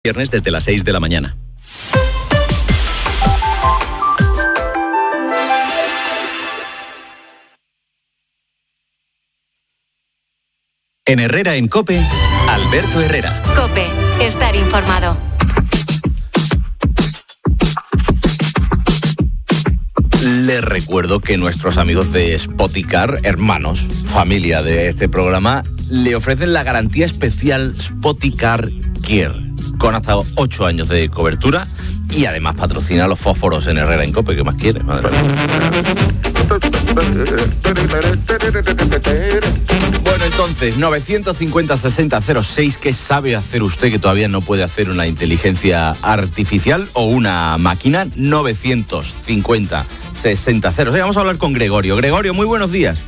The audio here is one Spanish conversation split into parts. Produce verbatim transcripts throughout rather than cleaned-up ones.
Viernes desde las seis de la mañana. En Herrera en COPE, Alberto Herrera. COPE, estar informado. Les recuerdo que nuestros amigos de Spoticar, hermanos, familia de este programa, le ofrecen la garantía especial Spoticar Care, con hasta ocho años de cobertura, y además patrocina los fósforos en Herrera en COPE. ¿Qué más quiere? Madre mía. Bueno, entonces, novecientos cincuenta sesenta cero seis, ¿qué sabe hacer usted que todavía no puede hacer una inteligencia artificial o una máquina? novecientos cincuenta sesenta cero seis. Vamos a hablar con Gregorio. Gregorio, muy buenos días.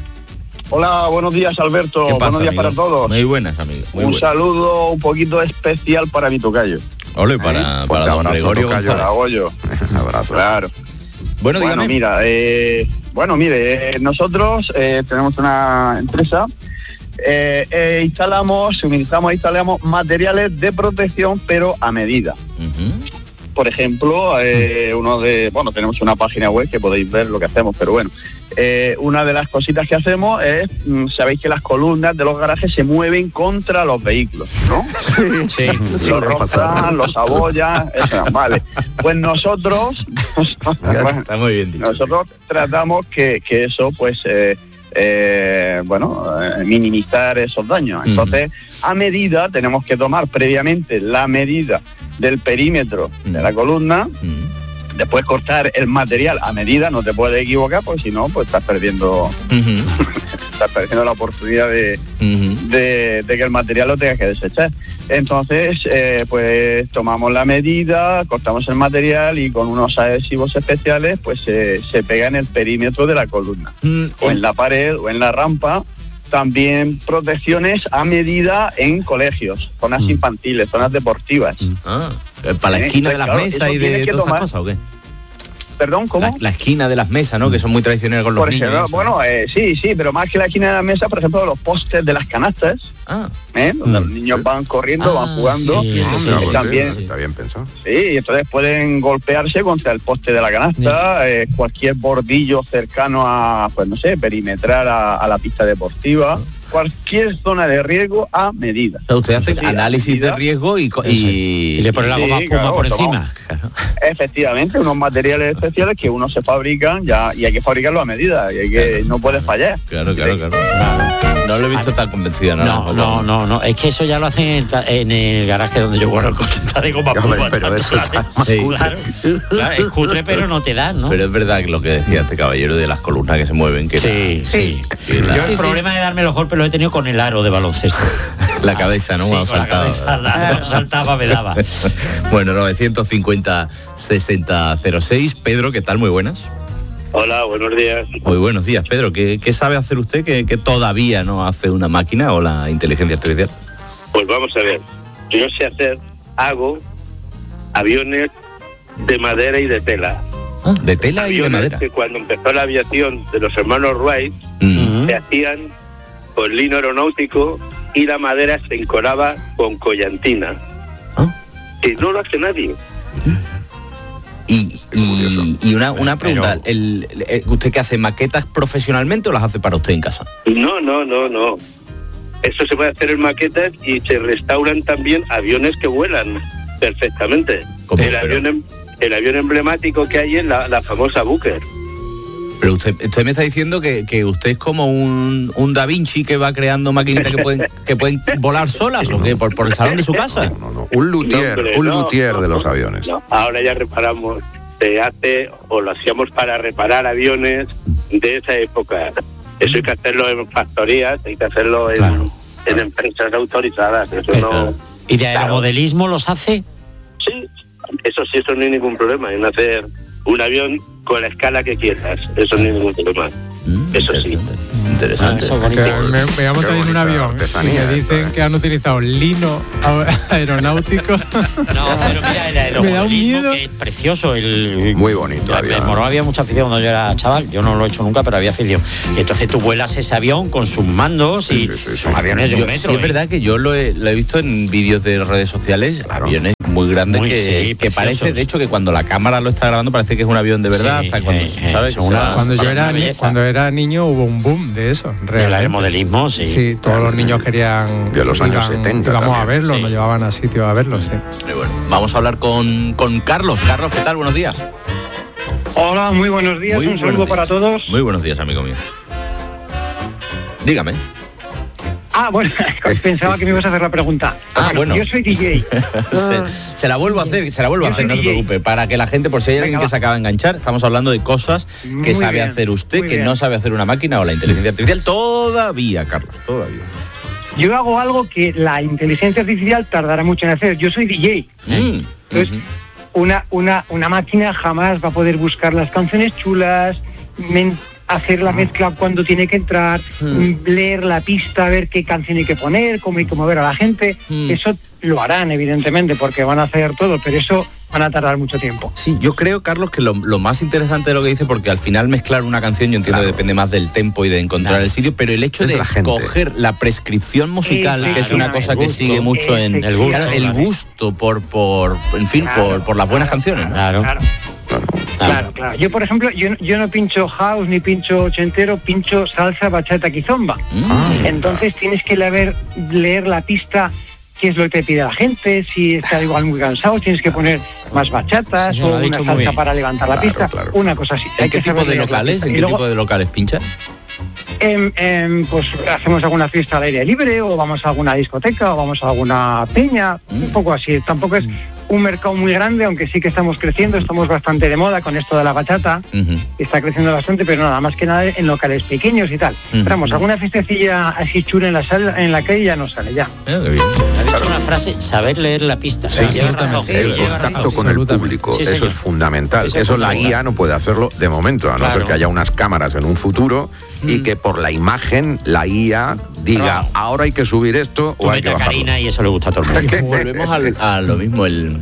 Hola, buenos días, Alberto. ¿Qué pasa, buenos días, amigo? Para todos. Muy buenas, amigo. Muy un buenas. saludo un poquito especial para mi tocayo. Ole, para, ¿Eh? para don Gregorio González. Agoyo. Un abrazo. Claro. Bueno, dígame. Bueno, mira, eh, bueno, mire, eh, nosotros eh, tenemos una empresa, eh, eh, instalamos, suministramos, instalamos materiales de protección, pero a medida. Uh-huh. Por ejemplo, eh, uno de, bueno, tenemos una página web que podéis ver lo que hacemos, pero bueno, eh, una de las cositas que hacemos es, mm, sabéis que las columnas de los garajes se mueven contra los vehículos, ¿no? Sí, sí, Los rozan, los abollan, eso, vale. Pues nosotros, Está muy bien dicho. nosotros tratamos que, que eso, pues, eh, eh, bueno, eh, minimizar esos daños. Entonces, a medida, tenemos que tomar previamente la medida del perímetro de la columna, Uh-huh. después cortar el material a medida, no te puedes equivocar, porque si no, pues estás perdiendo, Uh-huh. estás perdiendo la oportunidad de, Uh-huh. de, de que el material lo tengas que desechar. Entonces, eh, pues tomamos la medida, cortamos el material y con unos adhesivos especiales, pues se, se pega en el perímetro de la columna, Mm, o en la pared, o en la rampa. También protecciones a medida en colegios, zonas Mm. infantiles, zonas deportivas. Ah, ¿para la Eh, esquina de las claro, mesas eso y tienes de que todas esas tomar. cosas o qué? ¿Perdón? ¿Cómo? La, la esquina de las mesas, ¿no? Que son muy tradicionales con los Por niños. ejemplo, y eso. bueno, eh, sí, sí, pero más que la esquina de la mesa, por ejemplo, los postes de las canastas, Ah, ¿eh? Donde Mm. los niños van corriendo, Ah, van jugando, sí, Ah, sí, mira, sí, pues, también, sí, está bien pensado. sí, y entonces pueden golpearse contra el poste de la canasta, eh, cualquier bordillo cercano a, pues no sé, perimetrar a, a la pista deportiva, cualquier zona de riesgo a medida. o sea, usted hace Sí, análisis medida. de riesgo y... co- y, Y le pone la Sí, goma espuma claro, por tomamos. encima. Claro. Efectivamente, unos materiales especiales que unos se fabrican ya y hay que fabricarlos a medida, y hay que, no puedes fallar. Claro, claro, claro. No lo he visto tan convencido. No, no, no, no, es que eso ya lo hacen en el, ta- en el garaje donde yo guardo el coche, está de goma Hombre, espuma, pero tanto, eso claro. está más Sí. cutre. Claro, claro, es cutre, pero no te dan, ¿no? Pero es verdad que lo que decía este caballero de las columnas que se mueven, que Sí, sí. que la- Yo Sí, el sí. problema de darme los golpes lo he tenido con el aro de baloncesto. la, la cabeza, ¿no? Sí, Cuando con la saltaba. cabeza, cuando saltaba me daba. Bueno, novecientos cincuenta sesenta cero seis. Pedro, ¿qué tal? Muy buenas. Hola, buenos días. Muy buenos días, Pedro. ¿Qué, qué sabe hacer usted que, que todavía no hace una máquina o la inteligencia artificial? Pues vamos a ver. Yo sé hacer, hago aviones de madera y de tela. Ah, de tela y de Aviones madera. que cuando empezó la aviación de los hermanos Wright Mm. se hacían con lino aeronáutico y la madera se encoraba con collantina. Ah. Que no lo hace nadie. Y, y, y una, una pregunta, el, el- ¿usted qué hace? ¿Maquetas profesionalmente o las hace para usted en casa? No, no, no, no. Eso se puede hacer en maquetas y se restauran también aviones que vuelan perfectamente. ¿Cómo? El Pero- avión, em- el avión emblemático que hay es la, la famosa Booker. Pero usted, usted me está diciendo que, que usted es como un, un Da Vinci que va creando maquinitas que pueden, que pueden volar solas o qué, por, por el salón de su casa. No, no, un luthier, No, hombre, un no, luthier no, de los no, aviones. no. Ahora ya reparamos, se hace o lo hacíamos para reparar aviones de esa época. Eso hay que hacerlo en factorías, hay que hacerlo en, Claro, en empresas autorizadas. Eso Eso. no. ¿Y de Claro. aeromodelismo los hace? Sí, eso sí, eso no hay ningún problema en hacer un avión con la escala que quieras. Eso no hay ningún problema. Mm, eso sí. Interesante. Ah, que me, me voy a montar en un avión y me dicen que han utilizado lino aeronáutico. No, pero mira, el aeromodelismo, que es precioso. El, Muy bonito. En Morón había mucha afición cuando yo era chaval. Yo no lo he hecho nunca, pero había afición. Y entonces tú vuelas ese avión con sus mandos y sí, sí, sí, son sí. aviones de un Yo, metro. sí, es ¿eh? verdad que yo lo he, lo he visto en vídeos de redes sociales, Claro. aviones muy grandes Muy, que, sí, que preciosos. parece, de hecho, que cuando la cámara lo está grabando parece que es un avión de verdad, Sí, hasta cuando, eh, eh, ¿sabes? son una- Cuando yo para era una ni- belleza. cuando era niño hubo un boom de eso, El realmente. aeromodelismo, sí. Sí, todos los niños querían. De los años iban- setenta Íbamos a también. verlo, Sí. nos llevaban a sitios a verlo, sí. Y bueno, vamos a hablar con, con Carlos. Carlos, ¿qué tal? Buenos días. Hola, muy buenos días, Muy un saludo buenos para días. todos. Muy buenos días, amigo mío. Dígame. Ah, bueno, pensaba que me ibas a hacer la pregunta. Ah, bueno. Yo soy D J. se, se la vuelvo a hacer, se la vuelvo a Yo hacer, soy no se D J. preocupe. Para que la gente, por si hay alguien Venga, que va. se acaba de enganchar, estamos hablando de cosas que Muy sabe bien, hacer usted, muy que bien. no sabe hacer una máquina o la inteligencia artificial. Todavía, Carlos, todavía. Yo hago algo que la inteligencia artificial tardará mucho en hacer. Yo soy D J. Mm, Entonces, ujú. una, una, una máquina jamás va a poder buscar las canciones chulas, men- hacer la mezcla cuando tiene que entrar, Mm. leer la pista, ver qué canción hay que poner, cómo hay que mover a la gente. Mm. Eso lo harán, evidentemente, porque van a hacer todo, pero eso van a tardar mucho tiempo. Sí, yo creo, Carlos, que lo, lo más interesante de lo que dice, porque al final mezclar una canción, yo entiendo Claro. que depende más del tempo y de encontrar Claro. el sitio, pero el hecho Es de la gente. escoger la prescripción musical, Sí, que es una claro, cosa el que gusto. sigue mucho en El gusto, claro, el claro. gusto por, por en fin, Claro, por, por las buenas claro, canciones, ¿no? Claro. Claro. Claro. Claro, claro. Yo, por ejemplo, yo, yo no pincho house ni pincho ochentero, pincho salsa, bachata, kizomba. Mm. Entonces tienes que leer, leer la pista, qué es lo que te pide la gente, si está igual muy cansado, tienes que poner más bachatas Sí, lo o ha una dicho muy salsa bien. para levantar la Claro, pista, claro. una cosa así. ¿En Hay qué que tipo saber de leer la locales? pista. ¿En Y qué luego, tipo de locales pincha? em, em, pues hacemos alguna fiesta al aire libre o vamos a alguna discoteca o vamos a alguna peña, Mm. un poco así. Tampoco es un mercado muy grande, aunque sí que estamos creciendo, estamos bastante de moda con esto de la bachata. Ujú. Está creciendo bastante, pero nada más que nada en locales pequeños y tal. Mm. Pero vamos, alguna fiestecilla así chula en la sala, en la calle ya no sale ya. Eh, qué bien. Ha dicho una frase, saber leer la pista. Sí, Lleva exactamente. razón, Sí, El lleva contacto razón. con el Absolutamente. público, Sí, eso señor. es fundamental. Eso Eso, es la fundamental. I A no puede hacerlo de momento, a no Claro. ser que haya unas cámaras en un futuro y que por la imagen la I A diga, Claro. ahora hay que subir esto Tú o hay que mete a bajarlo. Karina y eso le gusta a todo el mundo. Volvemos al- a lo mismo, el,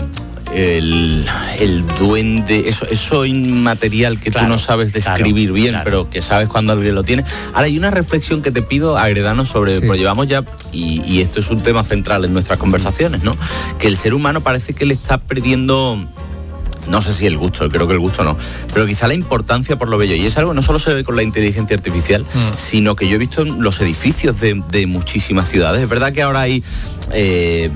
el, el duende, eso, eso inmaterial que Claro, tú no sabes claro, describir bien, claro. pero que sabes cuando alguien lo tiene. Ahora, hay una reflexión que te pido, Agredano, sobre, Sí. porque llevamos ya, y, y esto es un tema central en nuestras conversaciones, ¿no? Que el ser humano parece que le está perdiendo... No sé si el gusto, creo que el gusto no, pero quizá la importancia por lo bello. Y es algo que no solo se ve con la inteligencia artificial, Mm. sino que yo he visto en los edificios de, de muchísimas ciudades. Es verdad que ahora hay, eh,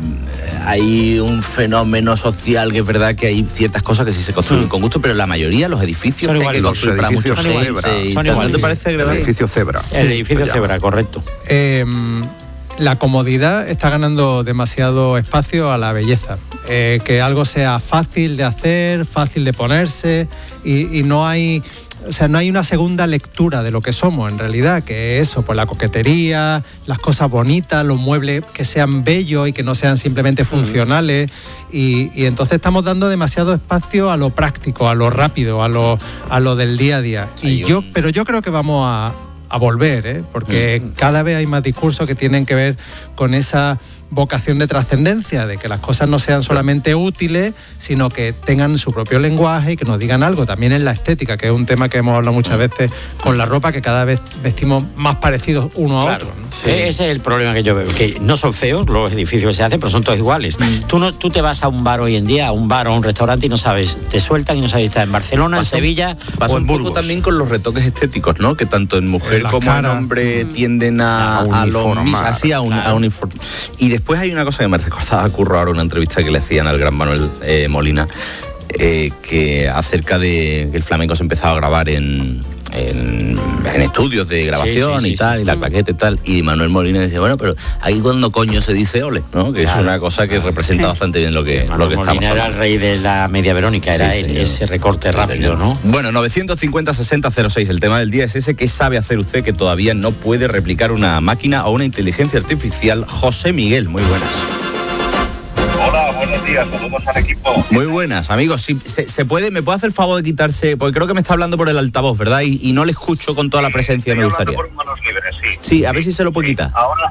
hay un fenómeno social, que es verdad que hay ciertas cosas que sí se construyen Mm. con gusto, pero la mayoría de los edificios Son que hay iguales. que Los construir para mucha edificios gente cebra. y Son tal. ¿No iguales. te parece El agradable? edificio cebra. El edificio se cebra, correcto. Eh, la comodidad está ganando demasiado espacio a la belleza. Eh, que algo sea fácil de hacer, fácil de ponerse y, y no hay... O sea, no hay una segunda lectura de lo que somos en realidad, que eso, pues la coquetería, las cosas bonitas, los muebles que sean bellos y que no sean simplemente funcionales. Y, y entonces estamos dando demasiado espacio a lo práctico, a lo rápido, a lo, a lo del día a día. Y Hay yo, un- pero yo creo que vamos a, a volver, ¿eh? Porque cada vez hay más discursos que tienen que ver con esa vocación de trascendencia, de que las cosas no sean solamente útiles, sino que tengan su propio lenguaje y que nos digan algo. También en la estética, que es un tema que hemos hablado muchas veces con la ropa, que cada vez vestimos más parecidos uno a Claro. otro, ¿no? Sí. Ese es el problema que yo veo, que no son feos los edificios que se hacen, pero son todos iguales. Tú no, tú te vas a un bar hoy en día, a un bar o a un restaurante y no sabes, te sueltan y no sabes si estás en Barcelona, Pasa en un- Sevilla Pasa o un en poco Burgos. también con los retoques estéticos, ¿no? Que tanto en mujer En la como cara. en hombre tienden a, A a lo uniformar. mis- así a, un, Claro. a uniform- Y después hay una cosa que me recordaba a Curro ahora, una entrevista que le hacían al gran Manuel eh, Molina, eh, que acerca de que el flamenco se empezaba a grabar en, en, en estudios de grabación Sí, sí, y sí, tal, sí. y la claqueta y tal, y Manuel Molina dice, bueno, pero ahí cuando coño se dice ole, ¿no? Que Claro. es una cosa que representa bastante bien lo que, lo Manuel que estamos Molina era el hablando. rey de la media Verónica, era Sí, él, señor. ese recorte rápido, ¿no? Bueno, novecientos cincuenta sesenta cero seis. El tema del día es ese. ¿Qué sabe hacer usted que todavía no puede replicar una máquina o una inteligencia artificial? José Miguel, muy buenas. Hola, buenos días, saludos al equipo. Muy buenas, amigos. Si, se, se puede, ¿me puede hacer el favor de quitarse? Porque creo que me está hablando por el altavoz, ¿verdad? Y, y no le escucho con toda la presencia, me gustaría. Por manos libres, sí. Sí, a ver si se lo puede quitar. Ahora,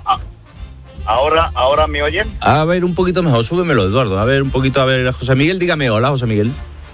ahora, ahora me oyen. A ver, un poquito mejor, súbemelo, Eduardo. A ver, un poquito, a ver, José Miguel, dígame hola, José Miguel.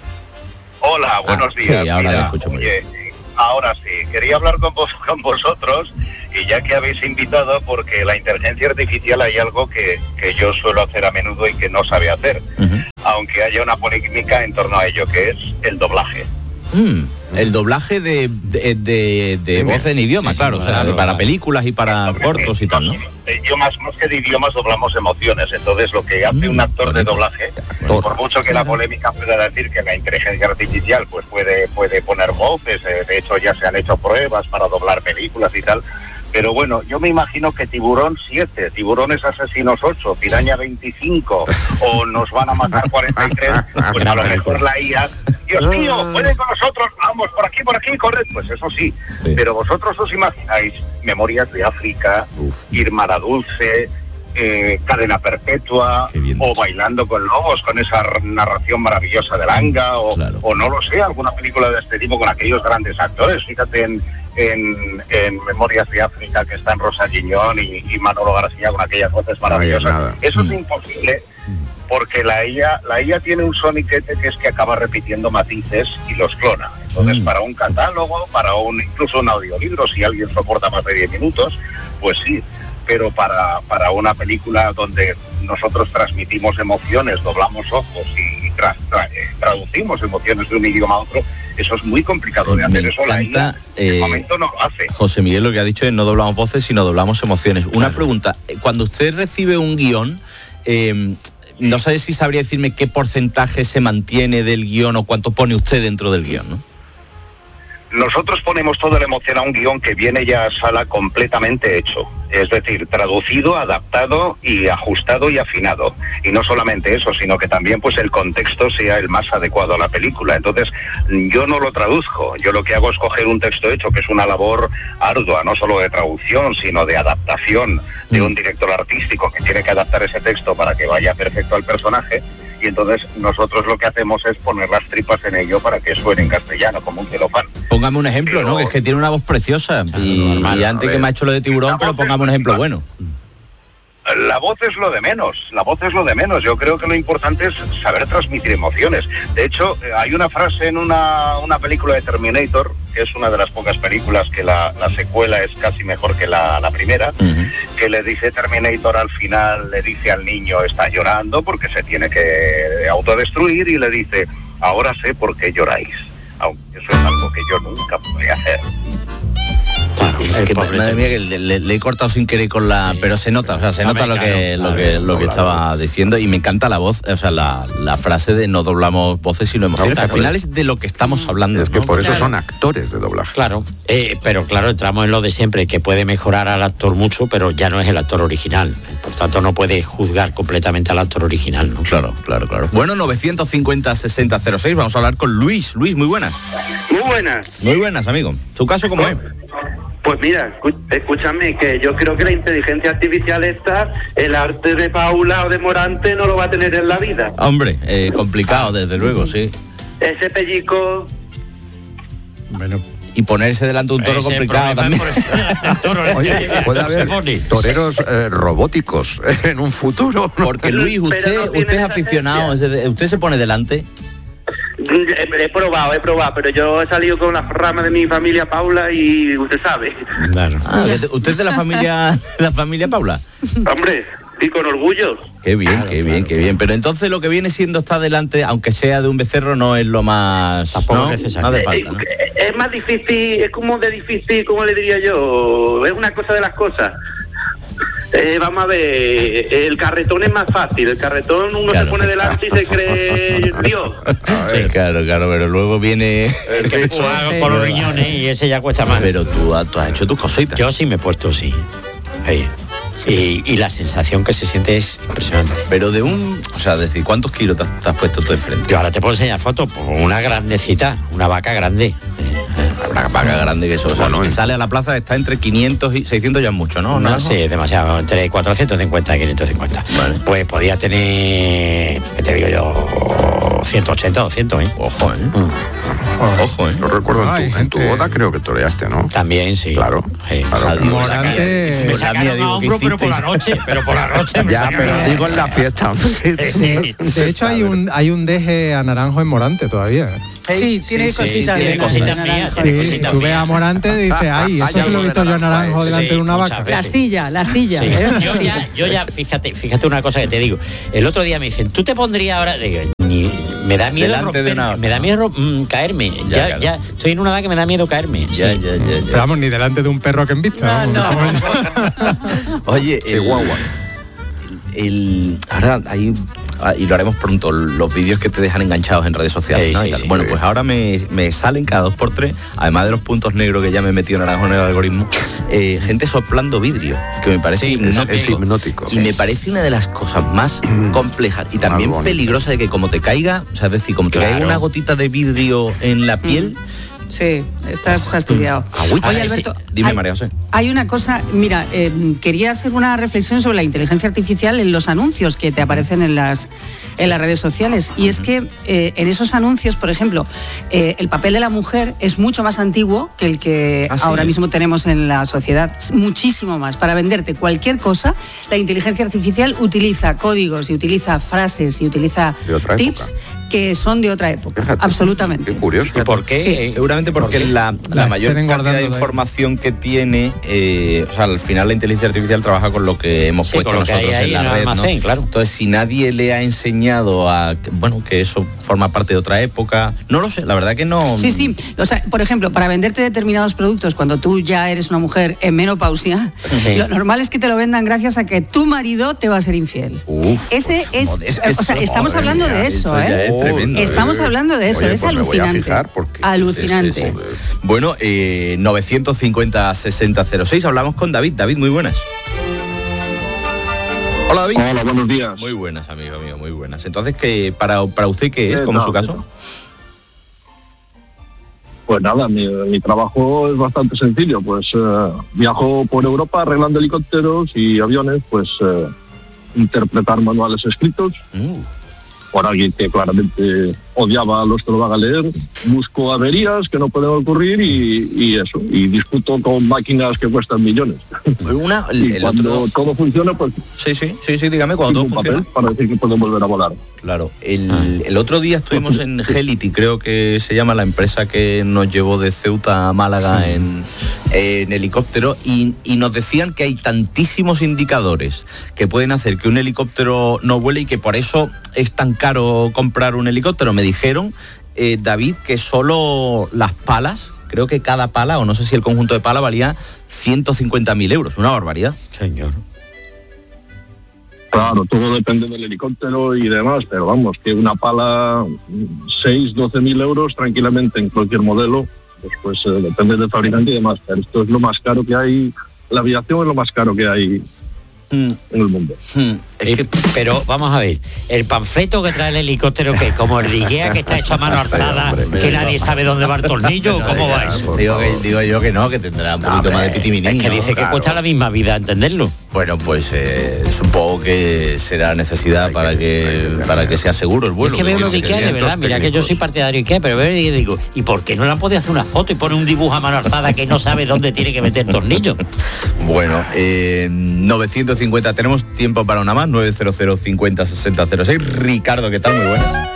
Hola, buenos ah, días. Sí, ahora Mira, le escucho muy bien. Ahora sí, quería hablar con, vos, con vosotros, y ya que habéis invitado, porque la inteligencia artificial hay algo que, que yo suelo hacer a menudo y que no sabe hacer, uh-huh. aunque haya una polémica en torno a ello, que es el doblaje. Mm, el doblaje de, de, de, de voz en idioma, sí, claro, sí, o sea, claro, para claro. películas y para sí, cortos y tal, ¿no? De idiomas, más que de idiomas, doblamos emociones. Entonces, lo que hace mm, un actor correcto. de doblaje, Actor. por mucho que la polémica pueda decir que la inteligencia artificial pues puede, puede poner voces, eh, de hecho ya se han hecho pruebas para doblar películas y tal, pero bueno, yo me imagino que Tiburón siete, Tiburones Asesinos ocho, Piraña veinticinco, o Nos van a matar cuarenta y tres, pues a lo mejor la I A, Dios mío, pueden con nosotros, vamos, por aquí, por aquí, corred, pues eso sí, sí. Pero vosotros os imagináis Memorias de África, Uf. Irma la Dulce, eh, Cadena Perpetua, o Bailando con Lobos, con esa narración maravillosa de Langa, o, claro. o no lo sé, alguna película de este tipo con aquellos grandes actores, fíjate en... En, en Memorias de África, que están Rosa Giñón y, y Manolo García con aquellas voces maravillosas. Eso es imposible, porque la I A, la I A tiene un soniquete que es que acaba repitiendo matices y los clona. Entonces, mm. para un catálogo, para un incluso un audiolibro, si alguien soporta más de diez minutos, pues sí. Pero para, para una película donde nosotros transmitimos emociones, doblamos ojos y tra, tra, eh, traducimos emociones de un idioma a otro, eso es muy complicado de hacer. Me eso encanta, la I A eh, de momento no lo hace. José Miguel lo que ha dicho es no doblamos voces, sino doblamos emociones. Una claro. pregunta, cuando usted recibe un guión, eh, no sé si sabría decirme qué porcentaje se mantiene del guión o cuánto pone usted dentro del guión, ¿no? Nosotros ponemos toda la emoción a un guión que viene ya a sala completamente hecho, es decir, traducido, adaptado y ajustado y afinado. Y no solamente eso, sino que también pues el contexto sea el más adecuado a la película. Entonces, yo no lo traduzco, yo lo que hago es coger un texto hecho, que es una labor ardua, no solo de traducción, sino de adaptación de un director artístico que tiene que adaptar ese texto para que vaya perfecto al personaje. Y entonces nosotros lo que hacemos es poner las tripas en ello para que suene en castellano, como un celofán. Póngame un ejemplo, pero, ¿no? Que es que tiene una voz preciosa. Claro, y, normal, y antes que me ha hecho lo de Tiburón, pero póngame un ejemplo bueno. La voz es lo de menos, la voz es lo de menos. Yo creo que lo importante es saber transmitir emociones. De hecho, hay una frase en una, una película de Terminator, que es una de las pocas películas que la, la secuela es casi mejor que la, la primera, uh-huh. que le dice Terminator al final, le dice al niño, está llorando porque se tiene que autodestruir, y le dice, ahora sé por qué lloráis. Aunque eso es algo que yo nunca podría hacer. Claro, es que, madre mía, que le, le, le he cortado sin querer con la... Sí, pero se nota, o sea, se nota lo que, lo que, lo que estaba diciendo, y me encanta la voz, o sea, la, la frase de no doblamos voces sino emociones, no, claro, que al final es de lo que estamos hablando. Es que ¿no? por eso claro. son actores de doblaje. Claro, eh, pero claro, entramos en lo de siempre, que puede mejorar al actor mucho, pero ya no es el actor original. Por tanto, no puede juzgar completamente al actor original, ¿no? Claro, claro, claro. Bueno, novecientos cincuenta, sesenta, cero seis, vamos a hablar con Luis. Luis, muy buenas. Muy buenas. Muy buenas, amigo. ¿Su caso cómo es? Pues mira, escúchame, que yo creo que la inteligencia artificial esta, el arte de Paula o de Morante no lo va a tener en la vida. Hombre, eh, complicado, desde luego, sí. Ese pellizco... Bueno... Y ponerse delante de un toro ese complicado también. Oye, puede haber toreros eh, robóticos en un futuro. Porque Luis, usted, no usted es aficionado, usted se pone delante... He probado, he probado, pero yo he salido con la rama de mi familia Paula y usted sabe. Claro. Ah, ¿usted es de la familia, de la familia Paula? Hombre, y con orgullo. Qué bien, claro, qué claro. bien, qué bien. Pero entonces lo que viene siendo estar delante, aunque sea de un becerro, no es lo más... Tampoco ¿no? es necesario. No hace falta, ¿no? Es más difícil, es como de difícil, ¿cómo le diría yo? Es una cosa de las cosas. Eh, vamos a ver, el carretón es más fácil, el carretón uno claro. se pone delante y se cree Dios. Sí, claro, claro, pero luego viene... El que juega por los riñones y ese ya cuesta más. Pero tú, tú has hecho tus cositas. Yo sí me he puesto, sí. Ahí. Sí, y la sensación que se siente es impresionante. Pero de un... O sea, decir, ¿cuántos kilos te has, te has puesto tú enfrente? Yo ahora te puedo enseñar fotos, pues una grandecita, una vaca grande. una vaca grande que eso, o sea, lo que sale a la plaza está entre quinientos y seiscientos ya es mucho, ¿no? No, sí, es demasiado, entre cuatrocientos cincuenta y quinientos cincuenta. Vale. Pues podía tener, ¿qué te digo yo? ciento ochenta, doscientos, ¿eh? Ojo, ¿eh? Mm. Ojo, ¿eh? Lo recuerdo en tu, en tu boda, creo que toreaste, ¿no? También, sí. Claro. Sí. Claro. Digo, Morante... Me sacaron a hombro, pero por la noche, pero por la noche me ya, sacaron. pero digo en la fiesta. De, de hecho, hay un, hay un deje a naranjo en Morante todavía. Sí, tiene sí, cositas sí, de tiene cositas mías. Sí, tú ves a Morante y dices, ay, eso se lo he visto yo a naranjo delante Sí, de una muchas vaca. veces. La silla, la silla. Sí. ¿eh? Yo ya, yo ya, fíjate, fíjate una cosa que te digo. El otro día me dicen, ¿tú te pondrías ahora? Digo, ni, me da miedo Delante romper, de una- me da miedo mm, caerme. Ya, Ya, claro. ya, estoy en una edad que me da miedo caerme. Ya, ya, ya, ya. Pero vamos, ni delante de un perro que en vista. No, vamos. no. Oye, el, guagua. El, el- ahora hay, y lo haremos pronto, los vídeos que te dejan enganchados en redes sociales, Sí, ¿no? sí, Y tal. sí, bueno, sí. pues ahora me, me salen cada dos por tres, además de los puntos negros que ya me he metido naranjo en el algoritmo, eh, gente soplando vidrio, que me parece Sí, hipnótico. es hipnótico. Y Sí. me parece una de las cosas más complejas y también Más bonito. peligrosa de que como te caiga, o sea, es decir, como te Claro. caiga una gotita de vidrio en la piel... Sí, estás fastidiado. Agüita. Oye, Ah, sí. Alberto, Dime, hay, María José. hay una cosa, mira, eh, quería hacer una reflexión sobre la inteligencia artificial en los anuncios que te aparecen en las, en las redes sociales. Y es que eh, en esos anuncios, por ejemplo, eh, el papel de la mujer es mucho más antiguo que el que ¿Ah, sí? ahora mismo tenemos en la sociedad. Muchísimo más. Para venderte cualquier cosa, la inteligencia artificial utiliza códigos y utiliza frases y utiliza De otra tips que son de otra época. Fíjate, Absolutamente. Qué curioso. ¿Y por qué? Seguramente porque ¿Por qué? la, la La mayor estén cantidad engordando de de ahí. información que tiene, eh, o sea, al final la inteligencia artificial trabaja con lo que hemos Sí, puesto con lo que nosotros hay ahí en la en el red, ¿no? almacén, claro. Entonces, si nadie le ha enseñado a, bueno, que eso forma parte de otra época, no lo sé, la verdad que no. Sí, sí. O sea, por ejemplo, para venderte determinados productos cuando tú ya eres una mujer en menopausia, Sí. lo normal es que te lo vendan gracias a que tu marido te va a ser infiel. Uf, Ese es, joder, o sea, eso, estamos madre hablando mía, de eso, ya ¿eh? es tremendo, Estamos ¿eh? hablando de eso, Oye, es pues me voy a alucinante. fijar porque- Alucinante. Sí, sí, sí. Bueno, eh, novecientos cincuenta sesenta cero seis, hablamos con David. David, muy buenas. Hola, David. Hola, buenos días. Muy buenas, amigo mío, muy buenas. Entonces, ¿qué, para, para usted qué es? ¿Cómo es su caso? Pues nada, mi, mi trabajo es bastante sencillo. Pues eh, viajo por Europa arreglando helicópteros y aviones, pues eh, interpretar manuales escritos Uh, por alguien que claramente odiaba a los que lo van a leer. Busco averías que no pueden ocurrir y, y eso. Y discuto con máquinas que cuestan millones. una, el, Y el cuando otro... todo funciona, pues Sí, sí, sí, sí, dígame, cuando todo un funciona. papel para decir que pueden volver a volar. Claro, el, el otro día estuvimos en Helity, creo que se llama la empresa que nos llevó de Ceuta a Málaga en, en helicóptero, y, y nos decían que hay tantísimos indicadores que pueden hacer que un helicóptero no vuele y que por eso es tan caro comprar un helicóptero. Me dijeron, eh, David, que solo las palas, creo que cada pala, o no sé si el conjunto de pala, valía ciento cincuenta mil euros, una barbaridad. Señor. Claro, todo depende del helicóptero y demás, pero vamos, que una pala seis, doce mil euros tranquilamente en cualquier modelo, pues, pues eh, depende del fabricante y demás. Pero esto es lo más caro que hay, la aviación es lo más caro que hay Mm, en el mundo. mm, es Eh, que... Pero vamos a ver, el panfleto que trae el helicóptero, que como el Diguea, que está hecho a mano alzada, hombre, que nadie sabe dónde va el tornillo, ¿cómo va eso? Digo, que, digo yo que no, que tendrá un poquito más de pitiminí. Es que ¿no? dice que Claro. cuesta la misma vida entenderlo. Bueno, pues eh, supongo que será necesidad para que para que sea seguro el vuelo. Es que veo lo de Porque Ikea, de verdad, mira que yo soy partidario de Ikea, pero veo y digo, ¿y por qué no le han podido hacer una foto y pone un dibujo a mano alzada que no sabe dónde tiene que meter el tornillo? Bueno, eh, novecientos cincuenta, tenemos tiempo para una más, nueve cero cero cincuenta sesenta cero seis. Ricardo, ¿qué tal? Muy buenas.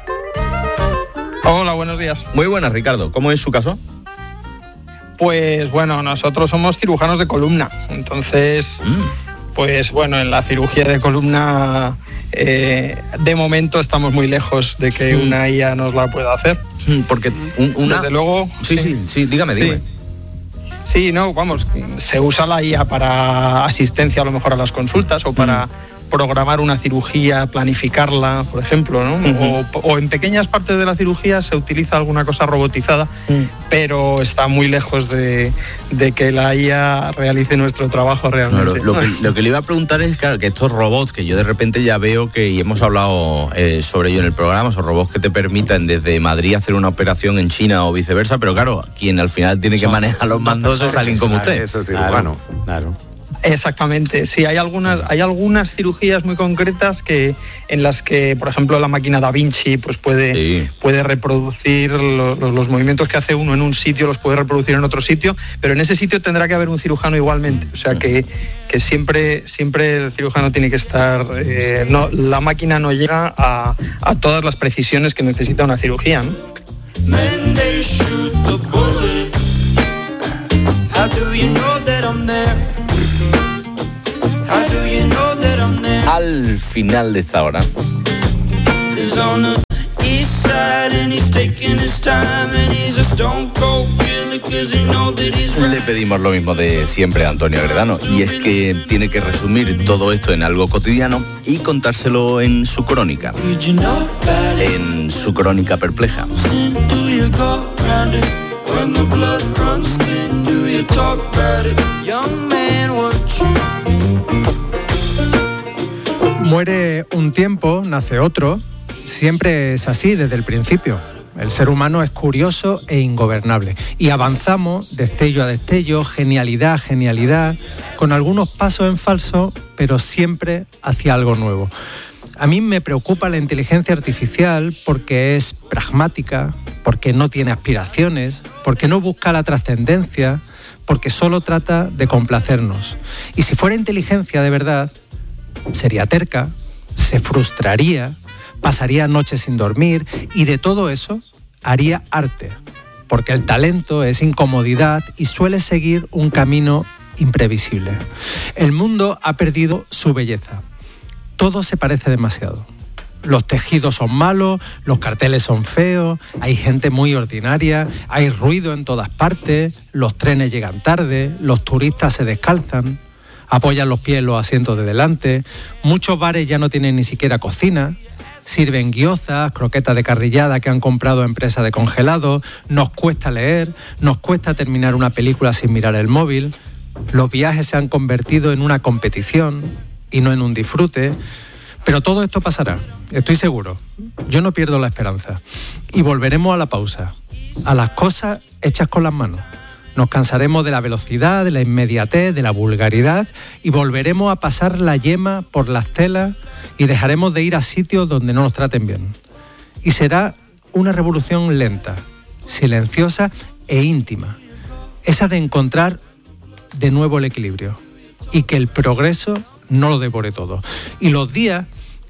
Hola, buenos días. Muy buenas, Ricardo. ¿Cómo es su caso? Pues bueno, nosotros somos cirujanos de columna, entonces, pues bueno, en la cirugía de columna eh, de momento estamos muy lejos de que Sí. una I A nos la pueda hacer. Porque un- una... Desde luego. Sí, sí, sí, dígame, Sí. dígame. Sí, no, vamos, se usa la I A para asistencia a lo mejor a las consultas o para programar una cirugía, planificarla, por ejemplo, ¿no? Uh-huh. o, o en pequeñas partes de la cirugía se utiliza alguna cosa robotizada, uh-huh. pero está muy lejos de, de que la I A realice nuestro trabajo realmente. No, lo, lo, que, lo que le iba a preguntar es, claro, que estos robots que yo de repente ya veo que, y hemos hablado eh, sobre ello en el programa, son robots que te permitan desde Madrid hacer una operación en China o viceversa, pero claro, quien al final tiene que manejar los mandos es alguien como usted. Eso es cirujano. Claro, claro. Exactamente, sí, hay algunas, hay algunas cirugías muy concretas que en las que, por ejemplo, la máquina Da Vinci pues puede, sí. puede reproducir los, los movimientos que hace uno en un sitio, los puede reproducir en otro sitio, pero en ese sitio tendrá que haber un cirujano igualmente, o sea que, que siempre, siempre el cirujano tiene que estar, eh, no, la máquina no llega a, a todas las precisiones que necesita una cirugía, ¿no? Al final de esta hora le pedimos lo mismo de siempre a Antonio Agredano, y es que tiene que resumir todo esto en algo cotidiano y contárselo en su crónica, en su crónica perpleja. Muere un tiempo, nace otro. Siempre es así desde el principio. El ser humano es curioso e ingobernable. Y avanzamos destello a destello, genialidad a genialidad, con algunos pasos en falso, pero siempre hacia algo nuevo. A mí me preocupa la inteligencia artificial porque es pragmática, porque no tiene aspiraciones, porque no busca la trascendencia, porque solo trata de complacernos. Y si fuera inteligencia de verdad, sería terca, se frustraría, pasaría noches sin dormir y de todo eso haría arte, porque el talento es incomodidad y suele seguir un camino imprevisible. El mundo ha perdido su belleza. Todo se parece demasiado. Los tejidos son malos, los carteles son feos, hay gente muy ordinaria, hay ruido en todas partes, los trenes llegan tarde, los turistas se descalzan, apoyan los pies en los asientos de delante, muchos bares ya no tienen ni siquiera cocina, sirven gyozas, croquetas de carrillada que han comprado empresas de congelado, nos cuesta leer, nos cuesta terminar una película sin mirar el móvil, los viajes se han convertido en una competición y no en un disfrute. Pero todo esto pasará, estoy seguro. Yo no pierdo la esperanza. Y volveremos a la pausa, a las cosas hechas con las manos. Nos cansaremos de la velocidad, de la inmediatez, de la vulgaridad y volveremos a pasar la yema por las telas y dejaremos de ir a sitios donde no nos traten bien. Y será una revolución lenta, silenciosa e íntima. Esa de encontrar de nuevo el equilibrio y que el progreso no lo devore todo. Y los días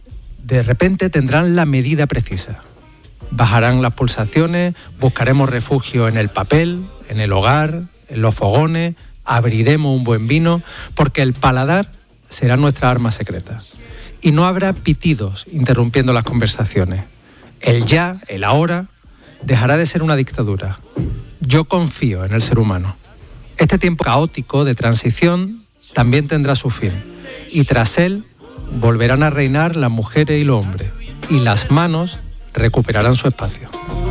de repente tendrán la medida precisa. Bajarán las pulsaciones, buscaremos refugio en el papel, en el hogar, en los fogones, abriremos un buen vino, porque el paladar será nuestra arma secreta. Y no habrá pitidos interrumpiendo las conversaciones. El ya, el ahora, dejará de ser una dictadura. Yo confío en el ser humano. Este tiempo caótico de transición también tendrá su fin. Y tras él volverán a reinar las mujeres y los hombres, y las manos recuperarán su espacio.